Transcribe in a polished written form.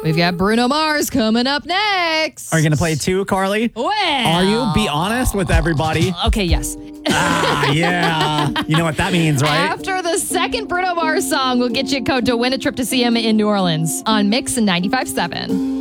We've got Bruno Mars coming up next. Are you going to play it too, Carly? Well. Are you? Be honest with everybody. Okay, yes. Yeah. You know what that means, right? After the second Bruno Mars song, we'll get you a code to win a trip to see him in New Orleans on Mix and 95.7.